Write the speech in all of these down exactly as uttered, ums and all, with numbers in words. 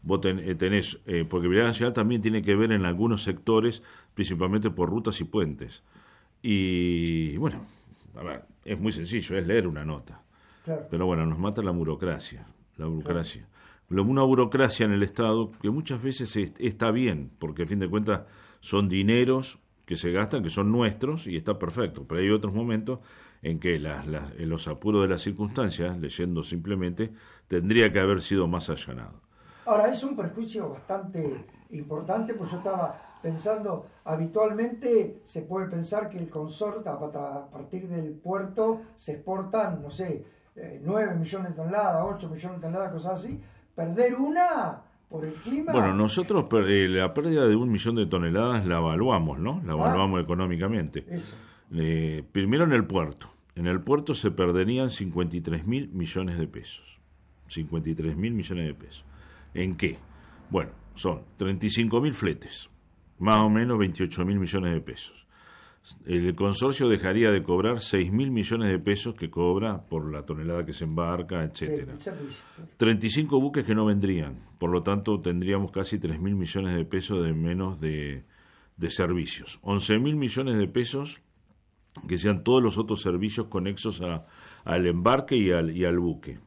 vos ten, eh, tenés, eh, porque vialidad nacional también tiene que ver en algunos sectores, principalmente por rutas y puentes. Y bueno, a ver, es muy sencillo, es leer una nota. Claro. Pero bueno, nos mata la burocracia, la burocracia. Claro. Una burocracia en el Estado que muchas veces es, está bien, porque a fin de cuentas son dineros que se gastan, que son nuestros, y está perfecto. Pero hay otros momentos en que las, las, en los apuros de las circunstancias, leyendo simplemente, tendría que haber sido más allanado. Ahora, es un perjuicio bastante importante, pues yo estaba pensando, habitualmente se puede pensar que el consorcio, a partir del puerto, se exportan, no sé, eh, nueve millones de toneladas, ocho millones de toneladas, cosas así. Perder una por el clima... Bueno, nosotros eh, la pérdida de un millón de toneladas la evaluamos, ¿no? La evaluamos ah, económicamente. Eso. Eh, primero en el puerto. En el puerto se perderían cincuenta y tres mil millones de pesos. cincuenta y tres mil millones de pesos. ¿En qué? Bueno, son treinta y cinco mil fletes, más o menos veintiocho mil millones de pesos. El consorcio dejaría de cobrar seis mil millones de pesos que cobra por la tonelada que se embarca, etcétera. treinta y cinco buques que no vendrían, por lo tanto tendríamos casi tres mil millones de pesos de menos de, de servicios. once mil millones de pesos que sean todos los otros servicios conexos a, al embarque y al, y al buque.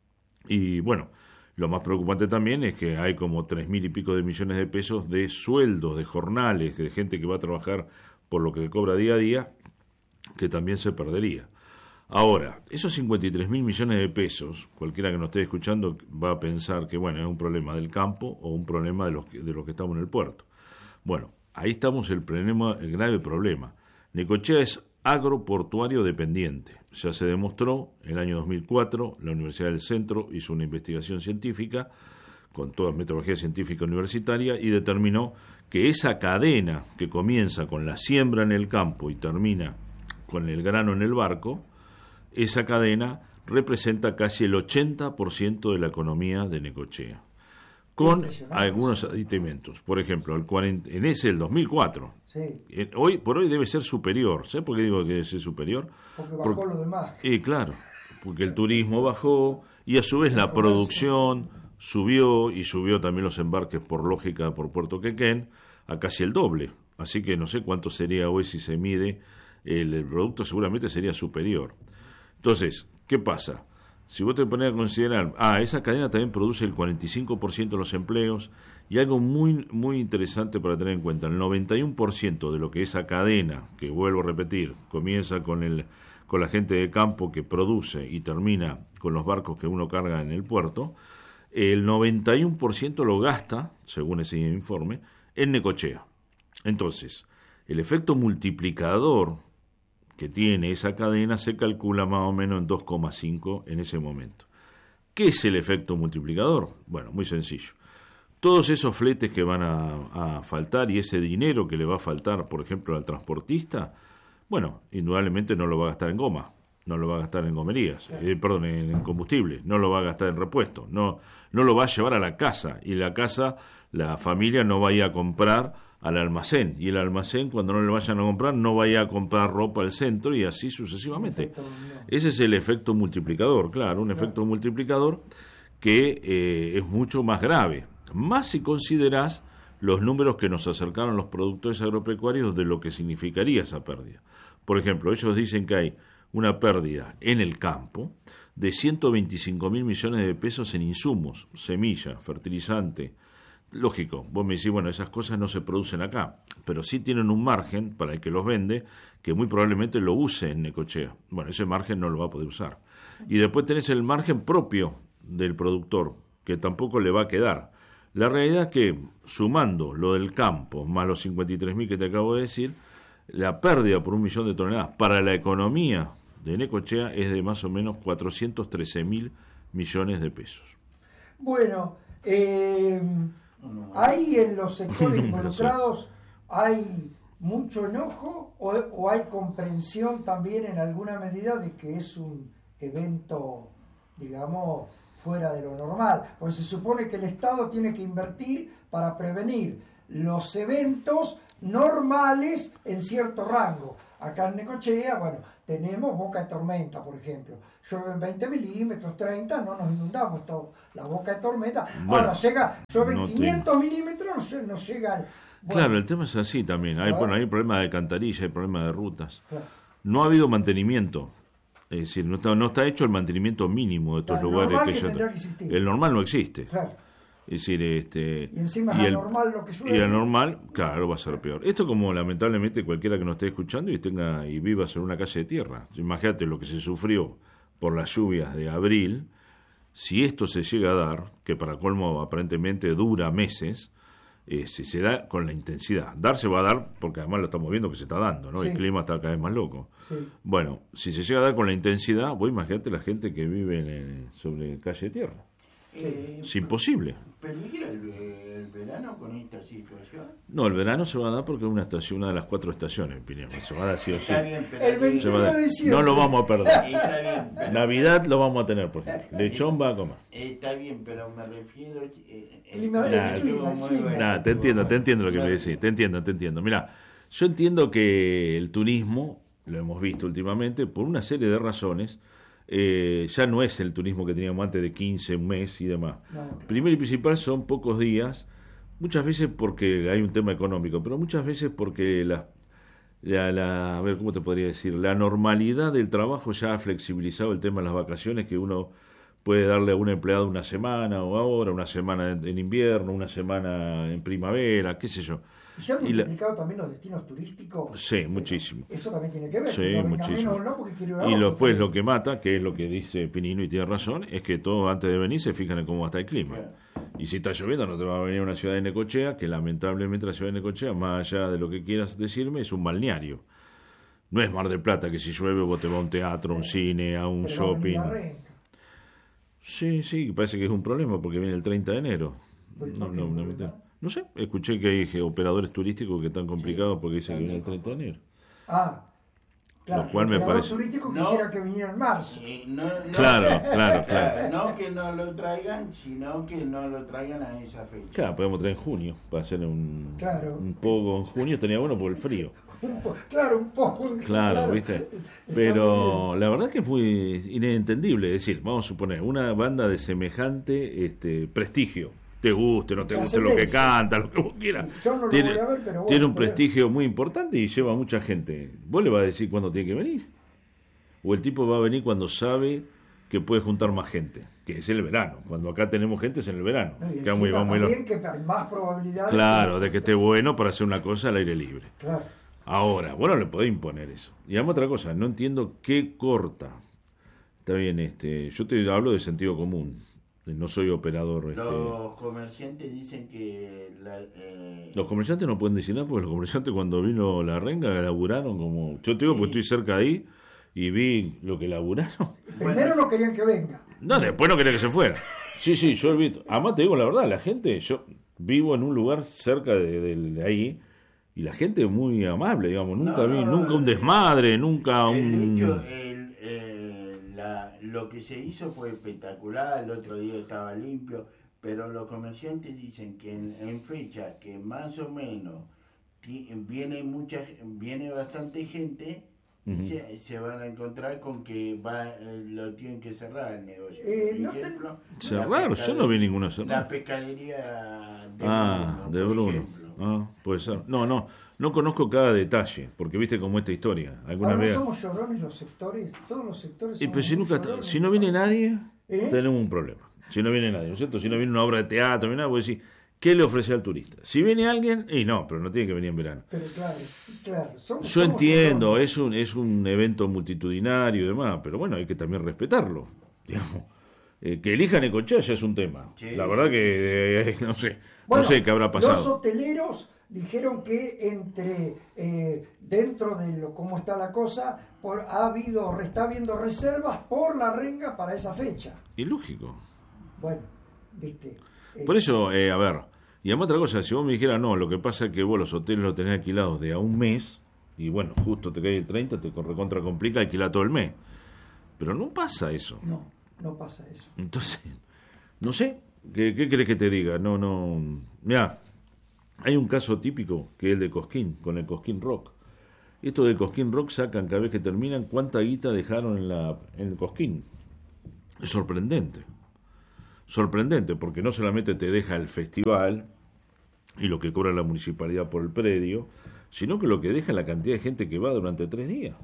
Y bueno, lo más preocupante también es que hay como tres mil y pico de millones de pesos de sueldos, de jornales, de gente que va a trabajar por lo que cobra día a día, que también se perdería. Ahora, esos cincuenta y tres mil millones de pesos, cualquiera que nos esté escuchando va a pensar que bueno, es un problema del campo o un problema de los que, de los que estamos en el puerto. Bueno, ahí estamos el, problema, el grave problema. Necochea es agroportuario dependiente. Ya se demostró en el año dos mil cuatro, la Universidad del Centro hizo una investigación científica con toda metodología científica universitaria y determinó que esa cadena que comienza con la siembra en el campo y termina con el grano en el barco, esa cadena representa casi el ochenta por ciento de la economía de Necochea, con algunos aditamentos. Por ejemplo, el cuarenta, en ese el dos mil cuatro. Sí. Hoy por hoy debe ser superior. ¿Sabes por qué digo que debe ser superior? Porque bajó Por, lo demás. Y claro, porque el turismo bajó y a su vez la producción subió y subió también los embarques por lógica por Puerto Quequén a casi el doble. Así que no sé cuánto sería hoy si se mide. El, el producto seguramente sería superior. Entonces, ¿qué pasa? Si vos te pones a considerar, ah, esa cadena también produce el cuarenta y cinco por ciento de los empleos y algo muy muy interesante para tener en cuenta, el noventa y uno por ciento de lo que esa cadena, que vuelvo a repetir, comienza con el con la gente de campo que produce y termina con los barcos que uno carga en el puerto, el noventa y uno por ciento lo gasta, según ese informe, en Necochea. Entonces, el efecto multiplicador que tiene esa cadena se calcula más o menos en dos coma cinco en ese momento. ¿Qué es el efecto multiplicador? Bueno, muy sencillo. Todos esos fletes que van a, a faltar y ese dinero que le va a faltar, por ejemplo, al transportista, bueno, indudablemente no lo va a gastar en goma, no lo va a gastar en gomerías, eh, perdón, en, en combustible, no lo va a gastar en repuesto, no, no lo va a llevar a la casa, y la casa, la familia no va a ir a comprar al almacén, y el almacén cuando no le vayan a comprar no vaya a comprar ropa al centro y así sucesivamente. Ese es el efecto multiplicador, claro, un efecto multiplicador que eh, es mucho más grave, más si considerás los números que nos acercaron los productores agropecuarios de lo que significaría esa pérdida. Por ejemplo, ellos dicen que hay una pérdida en el campo de ciento veinticinco mil millones de pesos en insumos, semilla, fertilizante. Lógico, vos me decís, bueno, esas cosas no se producen acá, pero sí tienen un margen para el que los vende, que muy probablemente lo use en Necochea. Bueno, ese margen no lo va a poder usar. Y después tenés el margen propio del productor, que tampoco le va a quedar. La realidad es que, sumando lo del campo, más los cincuenta y tres mil que te acabo de decir, la pérdida por un millón de toneladas para la economía de Necochea es de más o menos cuatrocientos trece mil millones de pesos. Bueno, eh... ¿hay en los sectores involucrados, hay mucho enojo o, o hay comprensión también en alguna medida de que es un evento, digamos, fuera de lo normal? Porque se supone que el Estado tiene que invertir para prevenir los eventos normales en cierto rango. Acá en Necochea, bueno, tenemos boca de tormenta, por ejemplo. Llueven veinte milímetros, treinta, no nos inundamos todo. La boca de tormenta, bueno, ahora llega, llueven no quinientos te... milímetros, no, no llega al... Bueno. Claro, el tema es así también. Hay, bueno, hay problemas de alcantarilla, hay problemas de rutas. Claro. No ha habido mantenimiento. Es decir, no está, no está hecho el mantenimiento mínimo de estos claro, lugares. Que que ya, que el normal no existe. Claro. Es decir, este, y encima es anormal lo que llueve. Y el normal, claro, va a ser peor. Esto como lamentablemente cualquiera que nos esté escuchando y tenga y viva en una calle de tierra. Imagínate lo que se sufrió por las lluvias de abril. Si esto se llega a dar, que para colmo aparentemente dura meses, eh, si se da con la intensidad. Dar se va a dar porque además lo estamos viendo que se está dando, ¿no? Sí. El clima está cada vez más loco. Sí. Bueno, si se llega a dar con la intensidad, vos imagínate la gente que vive en el, sobre calle de tierra. Eh, es imposible. ¿Peligra el, el verano con esta situación? No, el verano se va a dar porque es una estación, una de las cuatro estaciones, Piriano. Se va a dar sí o sí. Está bien, pero el veintiuno de diciembre. No lo vamos a perder. Está bien, pero... Navidad lo vamos a tener, por ejemplo. Lechón va a comer. Está bien, pero me refiero... Eh, clima, nah, clima, nah, te entiendo, te entiendo lo que me decís. Te entiendo, te entiendo. Mira, yo entiendo que el turismo, lo hemos visto últimamente, por una serie de razones... Eh, ya no es el turismo que teníamos antes de quince, un mes y demás. No. Primero y principal son pocos días, muchas veces porque hay un tema económico, pero muchas veces porque la, la, la a ver, ¿cómo te podría decir? La normalidad del trabajo ya ha flexibilizado el tema de las vacaciones, que uno puede darle a un empleado una semana o ahora, una semana en, en invierno, una semana en primavera, qué sé yo. ¿Y se han multiplicado la... también los destinos turísticos? Sí, muchísimo. Eso también tiene que ver. Sí, no muchísimo. Menos, no, porque quiero ir y después lo que mata, que es lo que dice Pinino y tiene razón, es que todos antes de venir se fijan en cómo va a estar el clima. Sí. Y si está lloviendo no te va a venir a una ciudad de Necochea, que lamentablemente la ciudad de Necochea, más allá de lo que quieras decirme, es un balneario. No es Mar del Plata, que si llueve vos te vas a un teatro, a un cine, a un Pero shopping. Sí, sí, parece que es un problema porque viene el treinta de enero. No, no, no, no, no sé, escuché que hay operadores turísticos que están complicados porque dicen que viene el treinta de enero. Ah, claro. Lo cual me parece... turístico quisiera no, que viniera en marzo. Eh, no, no, claro, claro, claro. No que no lo traigan, sino que no lo traigan a esa fecha. Claro, podemos traer en junio, para hacer un, claro. un poco en junio, tenía bueno por el frío. Un po, claro, un poco. Claro, claro, ¿viste? Pero la verdad que es muy inentendible. Es decir, vamos a suponer, una banda de semejante este, prestigio, te guste, no te guste lo que canta, lo que vos quieras. Yo no lo tiene, voy a ver, pero bueno, tiene un prestigio muy importante y lleva a mucha gente. ¿Vos le vas a decir cuándo tiene que venir? O el tipo va a venir cuando sabe que puede juntar más gente, que es el verano. Cuando acá tenemos gente es en el verano. No, y el que muy, también muy que hay más probabilidades. Claro, de que esté bueno para hacer una cosa al aire libre. Claro. Ahora, bueno, le podés imponer eso. Y además otra cosa, no entiendo qué corta. Está bien, este, yo te hablo de sentido común. No soy operador. Este... Los comerciantes dicen que... La, eh... Los comerciantes no pueden decir nada porque los comerciantes cuando vino la renga laburaron como... Yo te digo sí. Porque estoy cerca de ahí y vi lo que laburaron. Primero no querían que venga. No, después no quería que se fuera. Sí, sí, yo he visto... Además te digo la verdad, la gente... Yo vivo en un lugar cerca de, de, de ahí y la gente es muy amable, digamos. Nunca no, vi no, nunca un desmadre, nunca el un... Hecho, el, eh, la, lo que se hizo fue espectacular, el otro día estaba limpio, pero los comerciantes dicen que en, en fecha que más o menos t- viene mucha viene bastante gente, uh-huh. se, se van a encontrar con que va eh, lo tienen que cerrar el negocio. Eh, Por no ejemplo, te... Cerrar, yo no vi ninguna cerrada. La pescadería de ah, Bruno, de Bruno. Ah, puede ser. No, no, no conozco cada detalle, porque viste cómo esta historia. Alguna Ahora vez. somos llorones los sectores, todos los sectores. Y pero si nunca, si no viene nadie, ¿Eh? tenemos un problema. Si no viene nadie, ¿no es cierto? Si no viene una obra de teatro, ni nada, vos decís, ¿qué le ofrece al turista? Si viene alguien, y no, pero no tiene que venir en verano. Pero claro, claro. Somos, Yo somos entiendo, llorones. es un, es un evento multitudinario y demás, pero bueno, hay que también respetarlo, digamos. Eh, que elijan Necochea ya es un tema. Sí, la verdad que eh, no sé, bueno, no sé qué habrá pasado. Los hoteleros dijeron que entre eh, dentro de lo cómo está la cosa, por, ha habido, está habiendo reservas por la renga para esa fecha. Y lógico. Bueno, viste. Eh, Por eso, eh, a ver, y además otra cosa, si vos me dijeras, no, lo que pasa es que vos los hoteles los tenés alquilados de a un mes, y bueno, justo te cae el treinta, te recontra complica alquilar todo el mes. Pero no pasa eso. No, no pasa eso. Entonces, no sé, ¿qué, qué querés que te diga? No, no, mirá, hay un caso típico que es el de Cosquín, con el Cosquín Rock. Esto del Cosquín Rock sacan cada vez que terminan cuánta guita dejaron en, la, en el Cosquín. Es sorprendente. Sorprendente, porque no solamente te deja el festival y lo que cobra la municipalidad por el predio, sino que lo que deja la cantidad de gente que va durante tres días.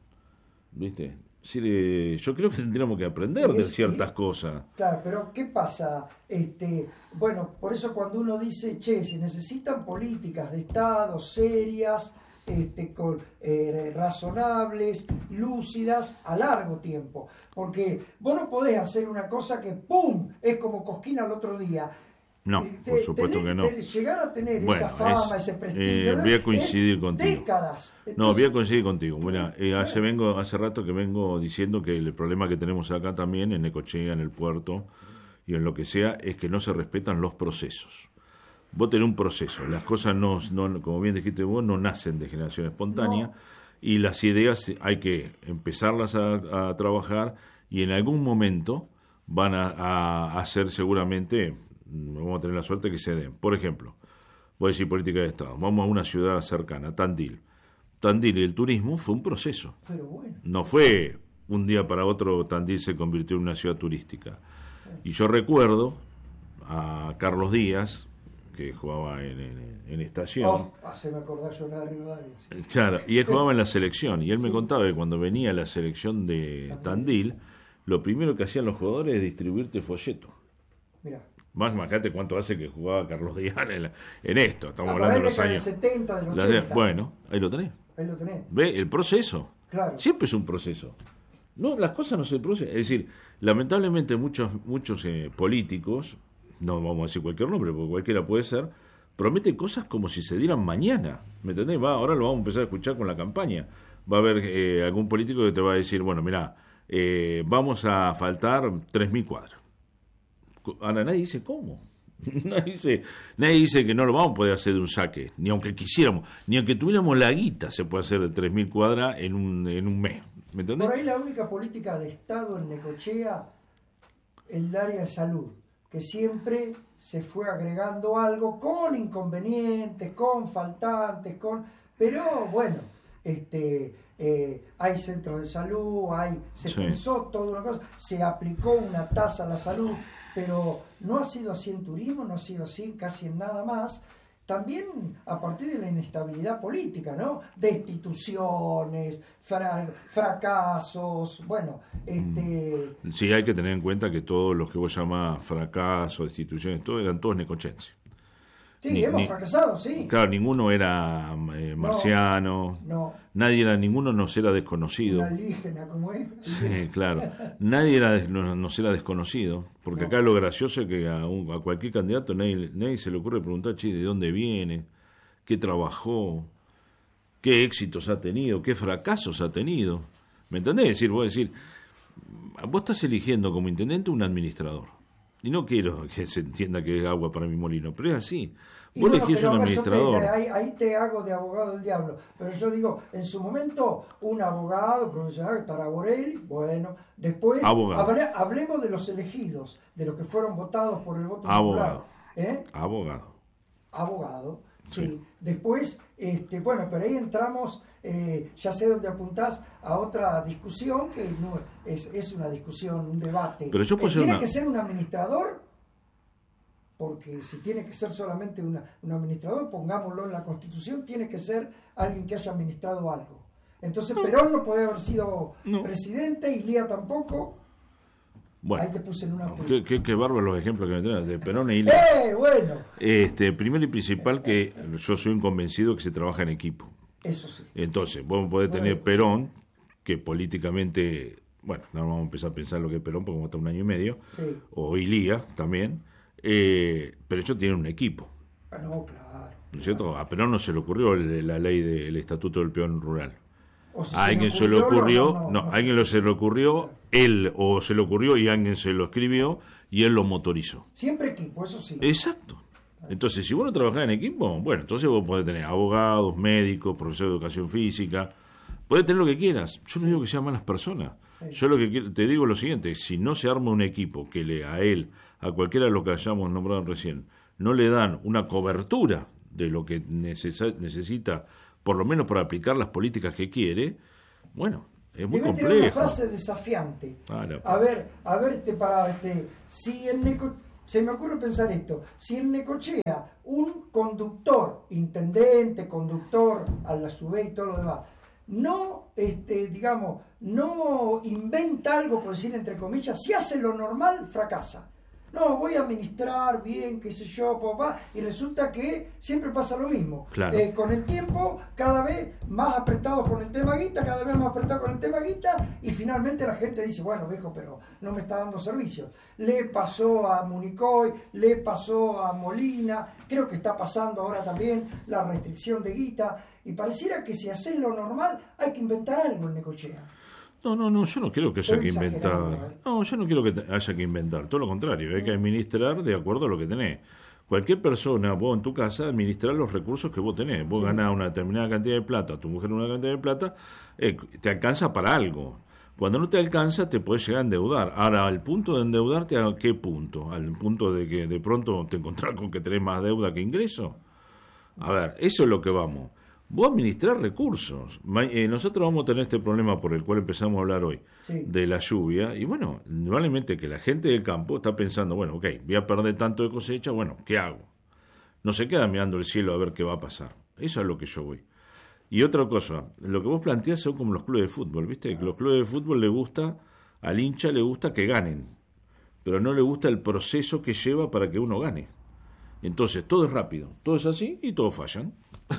¿Viste? Sí, yo creo que tendríamos que aprender de ciertas sí, cosas. Claro, pero ¿qué pasa? Este, bueno, por eso cuando uno dice, che, se necesitan políticas de Estado serias, este, con, eh, razonables, lúcidas, a largo tiempo. Porque vos no podés hacer una cosa que ¡pum! Es como Cosquín al otro día. No, te, por supuesto tener, que no. Te, llegar a tener bueno, esa fama, es, ese prestigio. Eh, voy a coincidir contigo. Décadas. Entonces, no, voy a coincidir contigo. Bueno, eh, hace, vengo, hace rato que vengo diciendo que el problema que tenemos acá también, en Necochea, en el puerto y en lo que sea, es que no se respetan los procesos. Vos tenés un proceso. Las cosas, no, no como bien dijiste vos, no nacen de generación espontánea. No. Y las ideas hay que empezarlas a, a trabajar y en algún momento van a, a hacer seguramente... Vamos a tener la suerte que se den. Por ejemplo, voy a decir política de Estado. Vamos a una ciudad cercana, Tandil. Tandil y el turismo fue un proceso. Pero bueno. No fue un día para otro Tandil se convirtió en una ciudad turística. Y yo recuerdo a Carlos Díaz, que jugaba en, en, en Estación. Oh, haceme acordar yo la Rivadavia. Sí. Claro, y él jugaba en la selección. Y él me sí. contaba que cuando venía la selección de Tandil, lo primero que hacían los jugadores es distribuirte folleto. Mirá. Más, imagínate cuánto hace que jugaba Carlos Díaz en, la, en esto. Estamos ah, hablando de los años setenta, de los ochenta. Bueno, ahí lo tenés. Ahí lo tenés. Ve, el proceso. Claro. Siempre es un proceso. No, las cosas no se producen. Es decir, lamentablemente muchos muchos eh, políticos, no vamos a decir cualquier nombre, porque cualquiera puede ser, prometen cosas como si se dieran mañana. ¿Me entendés? Va, ahora lo vamos a empezar a escuchar con la campaña. Va a haber eh, algún político que te va a decir, bueno, mirá, eh, vamos a faltar tres mil cuadras. Ahora nadie dice cómo. Nadie dice, nadie dice que no lo vamos a poder hacer de un saque, ni aunque quisiéramos, ni aunque tuviéramos la guita se puede hacer de tres mil cuadras en un, en un mes. ¿Me entendés? Por ahí la única política de Estado en Necochea es el área de salud, que siempre se fue agregando algo con inconvenientes, con faltantes, con pero bueno, este eh, hay centros de salud, hay se sí. pensó toda una cosa, se aplicó una tasa a la salud. Pero no ha sido así en turismo, no ha sido así casi en nada más. También a partir de la inestabilidad política, ¿no? De instituciones, fra- fracasos, bueno, este... Sí, hay que tener en cuenta que todos los que vos llamás fracasos, instituciones, todos eran todos necochenses. Sí, ni, hemos ni, fracasado, sí. Claro, ninguno era eh, marciano, no, no. nadie era, ninguno nos era desconocido. Una alígena, ¿cómo es? Sí, claro. Nadie era, no, nos era desconocido, porque no. Acá lo gracioso es que a, un, a cualquier candidato nadie, nadie se le ocurre preguntar, che, ¿de dónde viene? ¿Qué trabajó? ¿Qué éxitos ha tenido? ¿Qué fracasos ha tenido? ¿Me entendés? Es decir, vos decir, vos estás eligiendo como intendente un administrador. Y no quiero que se entienda que es agua para mi molino, pero es así. Vos bueno, elegís un administrador. Te, ahí, ahí te hago de abogado del diablo. Pero yo digo, en su momento, un abogado profesional, Taraborelli, bueno, después hable, hablemos de los elegidos, de los que fueron votados por el voto abogado. popular. ¿Eh? Abogado. Abogado, sí. sí. Después, este, bueno, pero ahí entramos, eh, ya sé dónde apuntás, a otra discusión que no es, es una discusión, un debate. Pero yo puedo ¿Tiene una... que ser un administrador? Porque si tiene que ser solamente una, un administrador, pongámoslo en la Constitución, tiene que ser alguien que haya administrado algo. Entonces no. Perón no puede haber sido no. presidente, y Ilía tampoco. Bueno, ahí te puse en una... Qué, qué, qué bárbaros los ejemplos que me traes de Perón e Ilía. ¡Eh, bueno! Este, primero y principal que yo soy un convencido que se trabaja en equipo. Eso sí. Entonces, vos podés bueno, tener Perón, que políticamente, bueno, no vamos a empezar a pensar lo que es Perón, porque vamos a estar un año y medio, sí. o Ilía también, eh, pero ellos tienen un equipo. Ah, no, claro. ¿No es cierto? A Perón no se le ocurrió el, la ley del Estatuto del Peón Rural. O si a alguien se le ocurrió, no, no, no, no, a alguien se le ocurrió, él o se le ocurrió y alguien se lo escribió y él lo motorizó. Siempre equipo, eso sí. Exacto. Entonces, si vos no trabajás en equipo, bueno, entonces vos podés tener abogados, médicos, profesores de educación física, podés tener lo que quieras. Yo no digo que sean malas personas. Yo lo que quiero, te digo lo siguiente, si no se arma un equipo que le a él, a cualquiera de los que hayamos nombrado recién, no le dan una cobertura de lo que necesita por lo menos para aplicar las políticas que quiere, bueno, es muy complejo. complejo. Una frase desafiante. Ah, no. A ver, a ver, este, para, este, si en Neco, se me ocurre pensar esto, si en Necochea un conductor, intendente, conductor, a la su vez y todo lo demás, no, este, digamos, no inventa algo, por decir entre comillas, si hace lo normal, fracasa. No, voy a administrar bien, qué sé yo, papá, y resulta que siempre pasa lo mismo. Claro. Eh, con el tiempo, cada vez más apretados con el tema guita, cada vez más apretados con el tema guita, y finalmente la gente dice, bueno, viejo, pero no me está dando servicios. Le pasó a Municoy, le pasó a Molina, creo que está pasando ahora también la restricción de guita, y pareciera que si haces lo normal, hay que inventar algo en Necochea. No, no, no, yo no creo que haya que inventar. ¿eh? No, yo no quiero que haya que inventar, todo lo contrario, hay que administrar de acuerdo a lo que tenés. Cualquier persona, vos en tu casa, administrar los recursos que vos tenés. Vos sí. ganás una determinada cantidad de plata, tu mujer una cantidad de plata, eh, te alcanza para algo. Cuando no te alcanza, te puedes llegar a endeudar. Ahora, al punto de endeudarte, ¿a qué punto? ¿Al punto de que de pronto te encontrás con que tenés más deuda que ingreso? A ver, eso es lo que vamos. Vos administrar recursos. Eh, nosotros vamos a tener este problema por el cual empezamos a hablar hoy, sí. de la lluvia, y bueno, normalmente que la gente del campo está pensando, bueno, ok, voy a perder tanto de cosecha, bueno, ¿qué hago? No se queda mirando el cielo a ver qué va a pasar. Eso es lo que yo voy. Y otra cosa, lo que vos planteás son como los clubes de fútbol, ¿viste? Que los clubes de fútbol le gusta, al hincha le gusta que ganen, pero no le gusta el proceso que lleva para que uno gane. Entonces, todo es rápido, todo es así y todos fallan.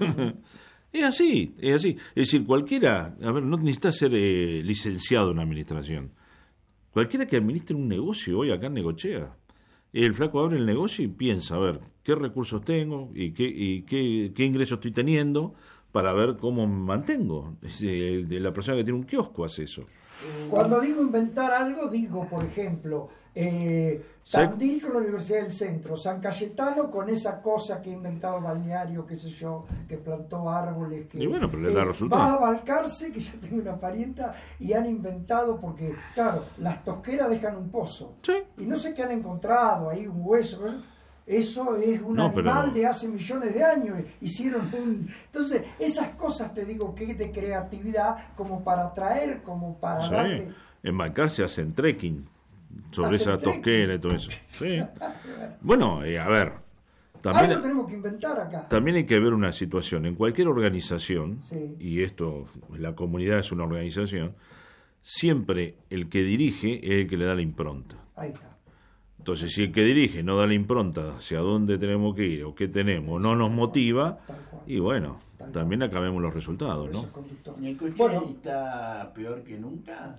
Es así, es así. Es decir, cualquiera, a ver, no necesitas ser eh, licenciado en administración. Cualquiera que administre un negocio hoy acá en Necochea, el flaco abre el negocio y piensa, a ver, qué recursos tengo y qué, y qué, qué ingresos estoy teniendo para ver cómo me mantengo. Es decir, la persona que tiene un kiosco hace eso. Cuando digo inventar algo, digo, por ejemplo, eh, Tandil con la Universidad del Centro, San Cayetano con esa cosa que ha inventado Balneario, qué sé yo, que plantó árboles. Que, y bueno, pero le da eh, resultado. Va a Balcarce, que ya tengo una parienta, y han inventado, porque, claro, las tosqueras dejan un pozo. Sí. Y no sé qué han encontrado ahí, un hueso. Eso es un no, animal pero... de hace millones de años. Hicieron un... Entonces, esas cosas te digo que de creatividad, como para atraer, como para sí. darle... En Balcarce hacen trekking sobre ¿Hacen esa trekking? tosquera y todo eso. Sí. Bueno, eh, a ver. También, algo tenemos que inventar acá. También hay que ver una situación. En cualquier organización, sí. y esto, la comunidad es una organización, siempre el que dirige es el que le da la impronta. Ahí está. Entonces, si el que dirige no da la impronta hacia dónde tenemos que ir o qué tenemos, no nos motiva, y bueno, también acabemos los resultados, ¿no? ¿Necochea bueno, está peor que nunca?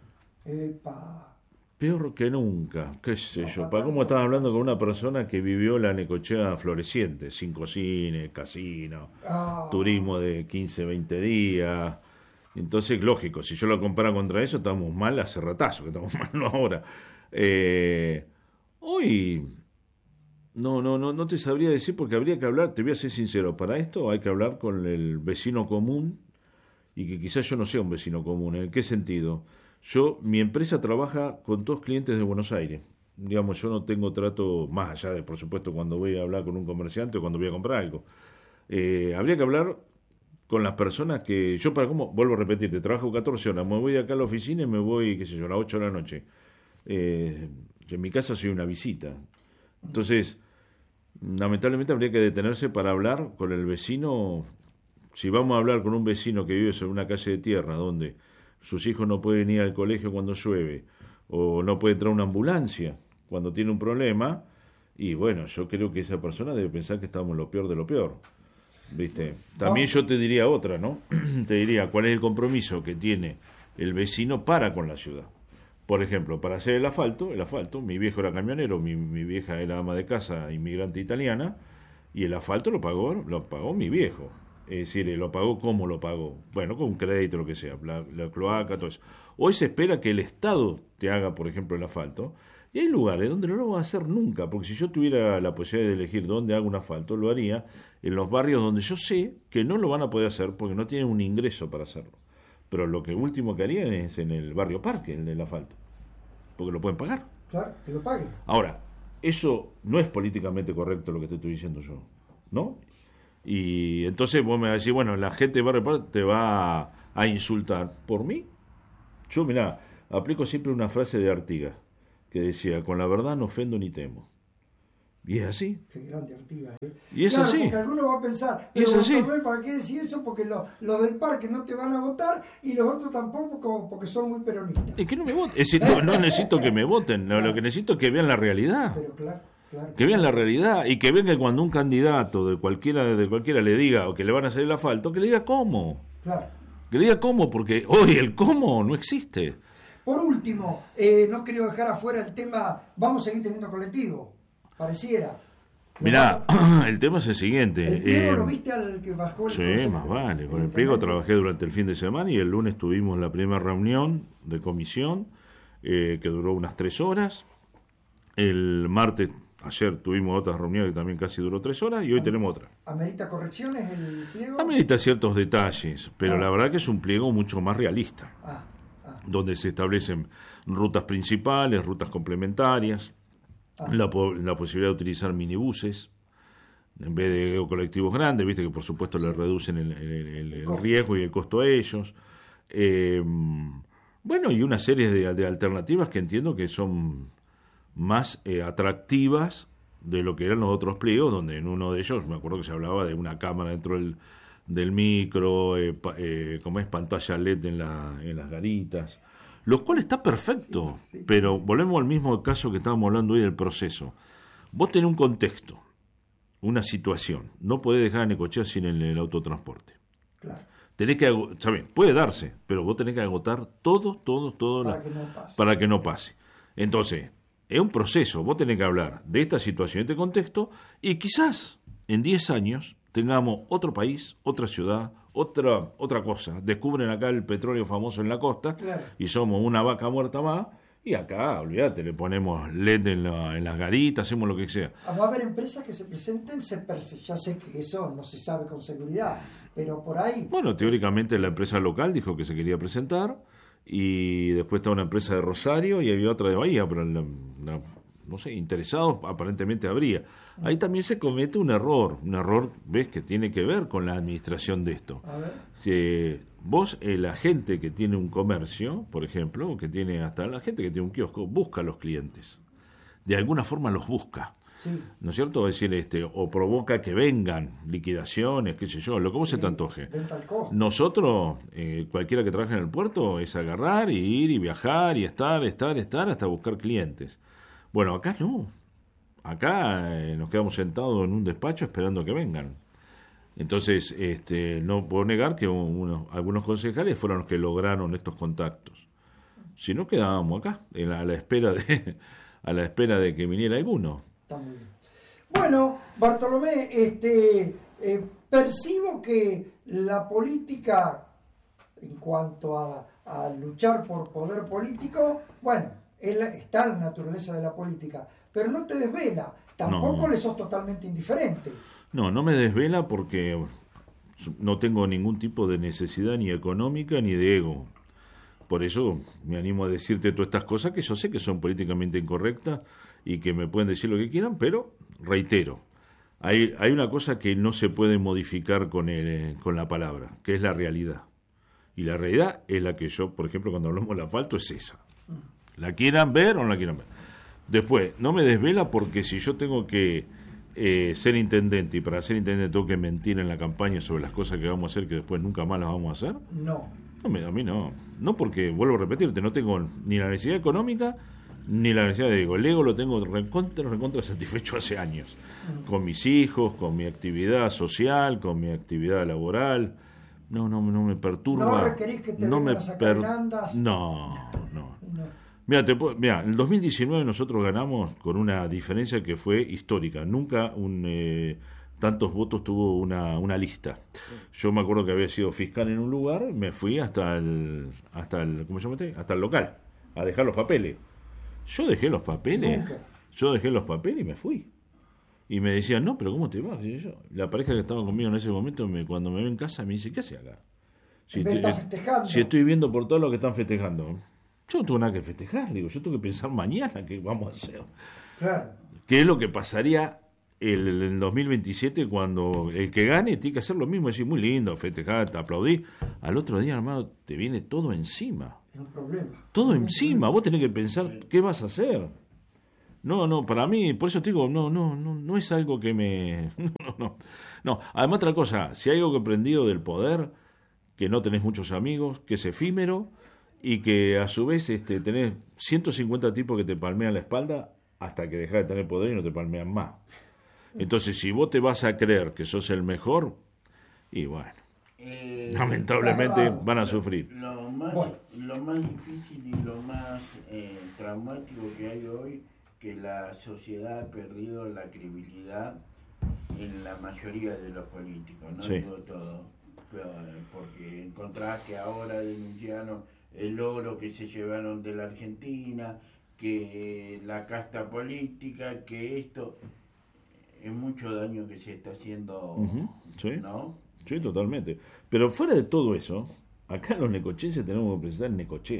Epa. Peor que nunca, qué sé yo. ¿Para cómo estás hablando con una persona que vivió la Necochea floreciente? Cinco cines, casino, oh. turismo de quince, veinte días. Entonces, lógico, si yo lo comparo contra eso, estamos mal hace ratazo, que estamos mal no ahora. Eh... Hoy no, no, no, no te sabría decir porque habría que hablar, te voy a ser sincero, para esto hay que hablar con el vecino común y que quizás yo no sea un vecino común. ¿En qué sentido? Yo, mi empresa trabaja con todos clientes de Buenos Aires. Digamos, yo no tengo trato más allá de, por supuesto, cuando voy a hablar con un comerciante o cuando voy a comprar algo. Eh, habría que hablar con las personas que, yo para cómo, vuelvo a repetirte, trabajo catorce horas, me voy de acá a la oficina y me voy, qué sé yo, a las ocho de la noche. Eh, en mi casa soy una visita. Entonces, lamentablemente habría que detenerse para hablar con el vecino. Si vamos a hablar con un vecino que vive sobre una calle de tierra donde sus hijos no pueden ir al colegio cuando llueve o no puede entrar una ambulancia cuando tiene un problema, y bueno, yo creo que esa persona debe pensar que estamos en lo peor de lo peor, ¿viste? También yo te diría otra, ¿no? Te diría cuál es el compromiso que tiene el vecino para con la ciudad. Por ejemplo, para hacer el asfalto, el asfalto, mi viejo era camionero, mi, mi vieja era ama de casa, inmigrante italiana, y el asfalto lo pagó, lo pagó mi viejo. Es decir, lo pagó ¿cómo lo pagó? Bueno, con un crédito, lo que sea, la, la cloaca, todo eso. Hoy se espera que el Estado te haga, por ejemplo, el asfalto, y hay lugares donde no lo va a hacer nunca, porque si yo tuviera la posibilidad de elegir dónde hago un asfalto, lo haría en los barrios donde yo sé que no lo van a poder hacer porque no tienen un ingreso para hacerlo. Pero lo que último que harían es en el barrio Parque, el del asfalto, porque lo pueden pagar. Claro, que lo paguen. Ahora, eso no es políticamente correcto lo que te estoy diciendo yo, ¿no? Y entonces vos me vas a decir, bueno, la gente va a te va a, a insultar. ¿Por mí? Yo, mirá, aplico siempre una frase de Artigas, que decía, con la verdad no ofendo ni temo. Y es así. Qué grande Artigas, ¿eh? Y es claro, así. Porque alguno va a pensar, Y es pero así. Bartolomé, ¿para qué decir eso? Porque los, los del parque no te van a votar y los otros tampoco porque son muy peronistas. Es que no me voten. Es decir, no, no necesito que me voten, no, lo que necesito es que vean la realidad. Pero claro, claro. Que vean la realidad y que vean que cuando un candidato de cualquiera de cualquiera le diga o que le van a hacer el asfalto, que le diga cómo. Claro. Que le diga cómo, porque hoy el cómo no existe. Por último, eh, no quiero dejar afuera el tema, vamos a seguir teniendo colectivo, pareciera. Mirá, el tema es el siguiente. ¿El pliego eh, lo viste al que bajó el Sí, consejo? más vale. Con el El pliego intendente. trabajé durante el fin de semana y el lunes tuvimos la primera reunión de comisión eh, que duró unas tres horas. El martes, ayer tuvimos otra reunión que también casi duró tres horas y hoy tenemos otra. ¿Amerita correcciones el pliego? Amerita ciertos detalles, pero Ah. la verdad que es un pliego mucho más realista, Ah, ah, donde se establecen rutas principales, rutas complementarias, ah. la, po- la posibilidad de utilizar minibuses en vez de colectivos grandes, viste que por supuesto le reducen el, el- el- el costo. riesgo y el costo a ellos. Eh, bueno, y una serie de, de alternativas que entiendo que son más eh, atractivas de lo que eran los otros pliegos, donde en uno de ellos me acuerdo que se hablaba de una cámara dentro del, del micro, eh, pa- eh, como es pantalla L E D en, la, en las garitas, lo cual está perfecto, Sí, sí, pero volvemos al mismo caso que estábamos hablando hoy del proceso. Vos tenés un contexto, una situación, no podés dejar a Necochea sin el, el autotransporte. Claro. Tenés que, ago- ¿sabés? Puede darse, pero vos tenés que agotar todo, todo, todo Para la- que no pase. para que no pase. Entonces, es un proceso, vos tenés que hablar de esta situación, de este contexto, y quizás en diez años tengamos otro país, otra ciudad, otra otra cosa. Descubren acá el petróleo famoso en la costa Claro. y somos una vaca muerta más, y acá, olvídate, le ponemos L E D en, la- en las garitas, hacemos lo que sea. Ah, va a haber empresas que se presenten, se perse- ya sé que eso no se sabe con seguridad, pero por ahí... Bueno, teóricamente la empresa local dijo que se quería presentar y después estaba una empresa de Rosario y había otra de Bahía, pero la- la- no sé, interesados aparentemente habría. Ahí también se comete un error, un error, ves, que tiene que ver con la administración de esto. A ver, Que vos, eh, la gente que tiene un comercio, por ejemplo, o que tiene hasta la gente que tiene un kiosco, busca a los clientes. De alguna forma los busca. sí. ¿No es cierto? Es decir, este, o provoca que vengan liquidaciones, qué sé yo, lo que vos se te antoje. Venta al costo. Nosotros, eh, cualquiera que trabaje en el puerto, es agarrar y ir y viajar y estar, estar, estar hasta buscar clientes. Bueno, acá no. Acá eh, nos quedamos sentados en un despacho esperando que vengan. Entonces, este, no puedo negar que unos, algunos concejales fueron los que lograron estos contactos. Si no, quedábamos acá, en la- a la espera de, a la espera de que viniera alguno. Está muy bien. Bueno, Bartolomé, este, eh, percibo que la política, en cuanto a, a luchar por poder político, bueno, es la- está en la naturaleza de la política, pero no te desvela, tampoco No. le sos totalmente indiferente. No, no me desvela porque no tengo ningún tipo de necesidad ni económica ni de ego. Por eso me animo a decirte todas estas cosas que yo sé que son políticamente incorrectas y que me pueden decir lo que quieran, pero reitero, hay, hay una cosa que no se puede modificar con, el, con la palabra, que es la realidad. Y la realidad es la que yo, por ejemplo, cuando hablamos del asfalto, es esa. La quieran ver o no la quieran ver. Después, no me desvela porque si yo tengo que eh, ser intendente y para ser intendente tengo que mentir en la campaña sobre las cosas que vamos a hacer que después nunca más las vamos a hacer, No. no, me- a mí no. No porque, vuelvo a repetirte, no tengo ni la necesidad económica ni la necesidad de ego. El ego lo tengo recontra, recontra satisfecho hace años. Con mis hijos, con mi actividad social, con mi actividad laboral. No, no, no me perturba. No requerís que te no vengan me a sacar gandas. No, no. No. Mira, te puedo- mira, en el dos mil diecinueve nosotros ganamos con una diferencia que fue histórica. Nunca un, eh, tantos votos tuvo una, una lista. Yo me acuerdo que había sido fiscal en un lugar, me fui hasta el, hasta el, ¿cómo se llama usted? Hasta el local, a dejar los papeles. Yo dejé los papeles, Nunca. yo dejé los papeles y me fui. Y me decían, no, pero ¿cómo te vas? Y yo, la pareja que estaba conmigo en ese momento, me, cuando me ve en casa, me dice, ¿qué hace acá? Si, En vez de te- estar festejando. si estoy viendo por todo lo que están festejando. Yo no tengo nada que festejar, digo, yo tengo que pensar mañana qué vamos a hacer. Claro. ¿Qué es lo que pasaría el, el dos mil veintisiete, cuando el que gane tiene que hacer lo mismo, decir muy lindo, festejar, te aplaudí, al otro día, hermano, te viene todo encima. Es un problema. Todo es encima, vos tenés que pensar qué vas a hacer. No, no, para mí, por eso te digo, no, no, no, no es algo que me... No, no, no. No, además otra cosa, si hay algo que he aprendido del poder, que no tenés muchos amigos, que es efímero, y que a su vez este, tenés ciento cincuenta tipos que te palmean la espalda hasta que dejás de tener poder y no te palmean más. Entonces, si vos te vas a creer que sos el mejor, y bueno, eh, lamentablemente claro, van a sufrir. Lo más, bueno. lo más difícil y lo más eh, traumático que hay hoy, que la sociedad ha perdido la credibilidad en la mayoría de los políticos, no sí. digo todo, pero, porque encontrás que ahora denunciaron el logro que se llevaron de la Argentina, que la casta política, que esto... Es mucho daño que se está haciendo, uh-huh, sí, ¿no? Sí, totalmente. Pero fuera de todo eso, acá los necochenses tenemos que presentar en Necochea.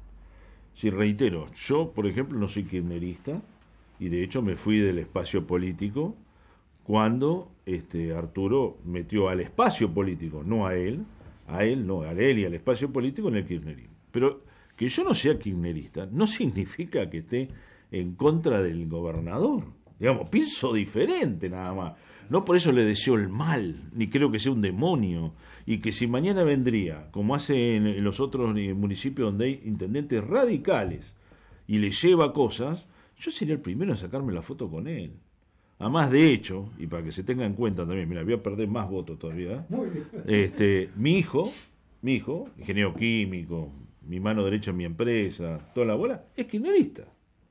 Si reitero, yo, por ejemplo, no soy kirchnerista, y de hecho me fui del espacio político cuando este Arturo metió al espacio político, no a él, a él, no, a él y al espacio político en el kirchnerismo. Pero que yo no sea kirchnerista no significa que esté en contra del gobernador. Digamos, pienso diferente nada más. No por eso le deseo el mal, ni creo que sea un demonio. Y que si mañana vendría, como hace en, en los otros municipios donde hay intendentes radicales, y le lleva cosas, yo sería el primero en sacarme la foto con él. Además, de hecho, y para que se tenga en cuenta también, mira, voy a perder más votos todavía. Muy bien. Este, mi hijo, mi hijo, ingeniero químico, mi mano derecha en mi empresa, toda la bola, es kirchnerista.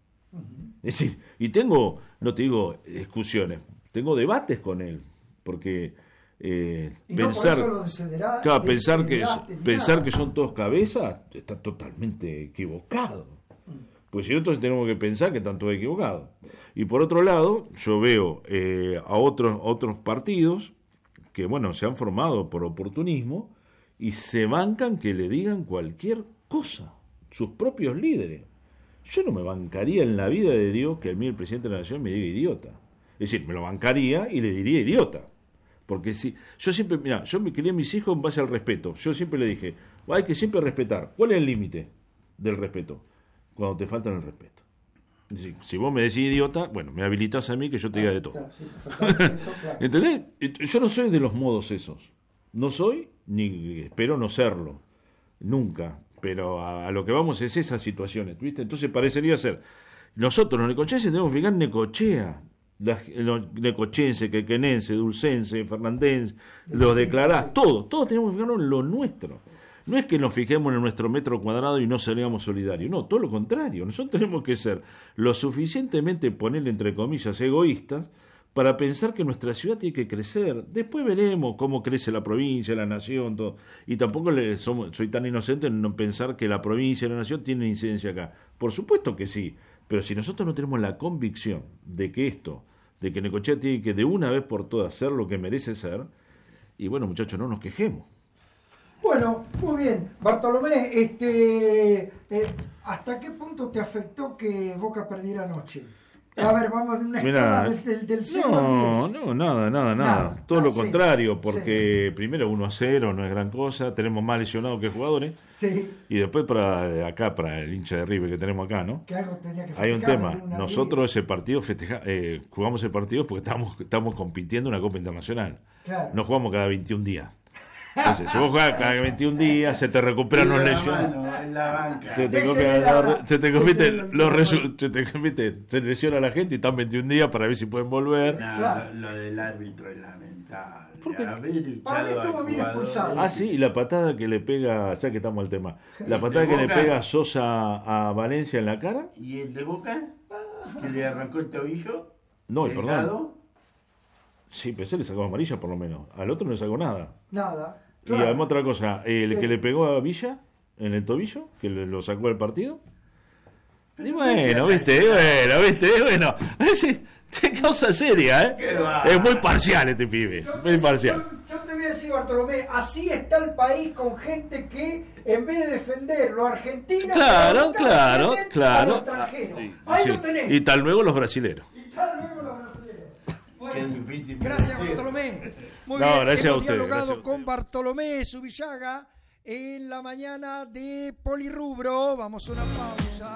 Es decir, y tengo, no te digo discusiones, tengo debates con él, porque eh, y pensar, no por eso lo desederá, claro, pensar que pensar que son todos cabezas está totalmente equivocado. Pues si no, entonces tenemos que pensar que están todos equivocados. Y por otro lado, yo veo eh, a otros otros partidos que, bueno, se han formado por oportunismo y se bancan que le digan cualquier cosa, sus propios líderes. Yo no me bancaría en la vida de Dios que a mí el presidente de la Nación me diga idiota. Es decir, me lo bancaría y le diría idiota. Porque si yo siempre, mira, yo me crié a mis hijos en base al respeto. Yo siempre le dije, hay que siempre respetar. ¿Cuál es el límite del respeto? Cuando te faltan el respeto. Es decir, si vos me decís idiota, bueno, me habilitas a mí que yo te diga de todo. Claro, sí, respeto, claro. ¿Entendés? Yo no soy de los modos esos. No soy, ni espero no serlo. Nunca. Pero a, a lo que vamos es esas situaciones, ¿viste? Entonces parecería ser, nosotros los necochenses tenemos que fijar Necochea, los, los necochenses, quequenenses, dulcenses, fernandenses, los declarás, todos, todos tenemos que fijarnos en lo nuestro. No es que nos fijemos en nuestro metro cuadrado y no seamos solidarios, no, todo lo contrario, nosotros tenemos que ser lo suficientemente, ponerle entre comillas, egoístas, para pensar que nuestra ciudad tiene que crecer. Después veremos cómo crece la provincia, la nación, todo. Y tampoco le somos, soy tan inocente en no pensar que la provincia y la nación tienen incidencia acá. Por supuesto que sí, pero si nosotros no tenemos la convicción de que esto, de que Necochea tiene que de una vez por todas ser lo que merece ser, y bueno, muchachos, no nos quejemos. Bueno, muy bien. Bartolomé, este, eh, ¿hasta qué punto te afectó que Boca perdiera anoche? A ver, vamos de una escala del, del, del cero no, al diez. No, nada, nada, nada. nada. Todo ah, lo sí. contrario, porque sí. primero uno a cero no es gran cosa, tenemos más lesionados que jugadores. Sí. Y después para acá, para el hincha de River que tenemos acá, ¿no? Que algo tenía que Hay un tema. Nosotros ese partido festeja, eh, jugamos el partido porque estamos, estamos compitiendo en una Copa Internacional. Claro. No jugamos cada veintiún días. Entonces, si vos jugás cada veintiún días, se te recuperan los lesiones. Se te compiten, se te compiten los resultados, se te compiten, se lesiona la gente y están veintiún días para ver si pueden volver. No, claro. lo, lo del árbitro es lamentable. Para mí estuvo bien expulsado. Ah, sí, y la patada que le pega, ya que estamos al tema, la patada que le pega a Sosa a Valencia en la cara. ¿Y el de Boca? ¿Que le arrancó el tobillo? No, el perdón. Sí, pero ese le sacó amarilla por lo menos. Al otro no le sacó nada. Nada. Claro. Y además otra cosa, el sí. que le pegó a Villa en el tobillo, que le, lo sacó del partido. Y bueno, viste, bueno, viste, bueno. Es, es cosa seria, ¿eh? Es muy parcial este pibe, yo, muy parcial. Yo, yo te voy a decir, Bartolomé, así está el país con gente que, en vez de defender lo argentino, claro, claro, claro. A lo extranjero. Ahí sí. lo tenés. Y tal luego los brasileros. Y tal luego los brasileros. Bueno. Qué difícil. Gracias, Bartolomé. Muy no, bien, gracias hemos a usted, dialogado gracias a con Bartolomé Subillaga en la mañana de Polirrubro. Vamos a una pausa.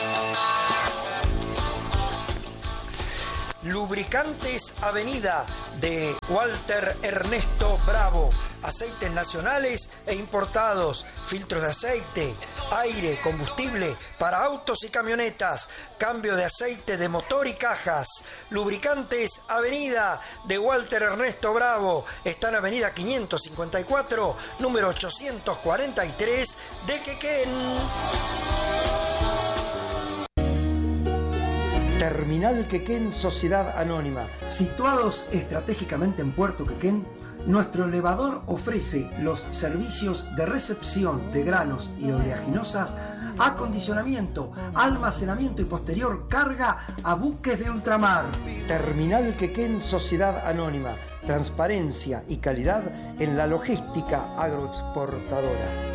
Lubricantes Avenida de Walter Ernesto Bravo. Aceites nacionales e importados, filtros de aceite, aire, combustible para autos y camionetas, cambio de aceite de motor y cajas. Lubricantes Avenida de Walter Ernesto Bravo. Está en Avenida quinientos cincuenta y cuatro, número ochocientos cuarenta y tres de Quequén. Terminal Quequén Sociedad Anónima. Situados estratégicamente en Puerto Quequén, nuestro elevador ofrece los servicios de recepción de granos y oleaginosas, acondicionamiento, almacenamiento y posterior carga a buques de ultramar. Terminal Quequén Sociedad Anónima. Transparencia y calidad en la logística agroexportadora.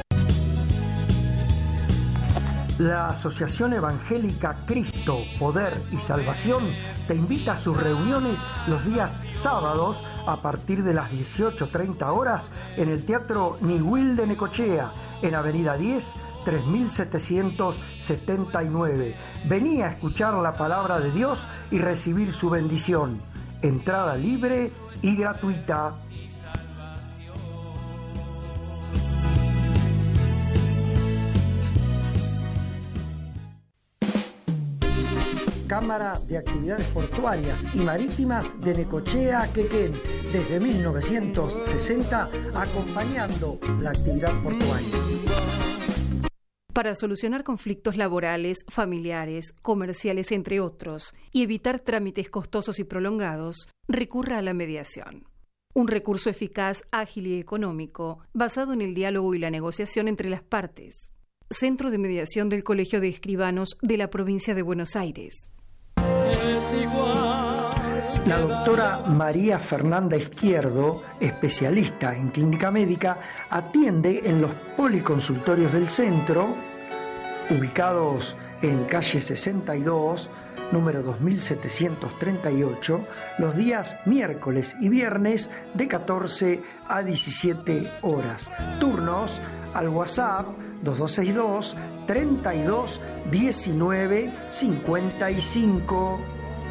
La Asociación Evangélica Cristo, Poder y Salvación te invita a sus reuniones los días sábados a partir de las dieciocho treinta horas en el Teatro Niwil de Necochea, en Avenida diez, tres mil setecientos setenta y nueve. Vení a escuchar la palabra de Dios y recibir su bendición. Entrada libre y gratuita. Cámara de Actividades Portuarias y Marítimas de Necochea, Quequén, desde mil novecientos sesenta, acompañando la actividad portuaria. Para solucionar conflictos laborales, familiares, comerciales, entre otros, y evitar trámites costosos y prolongados, recurra a la mediación. Un recurso eficaz, ágil y económico, basado en el diálogo y la negociación entre las partes. Centro de Mediación del Colegio de Escribanos de la Provincia de Buenos Aires. La doctora María Fernanda Izquierdo, especialista en clínica médica, atiende en los policonsultorios del centro, ubicados en calle sesenta y dos, número dos mil setecientos treinta y ocho, los días miércoles y viernes de catorce a diecisiete horas. Turnos al WhatsApp dos dos seis dos, treinta y dos, diecinueve, cincuenta y cinco.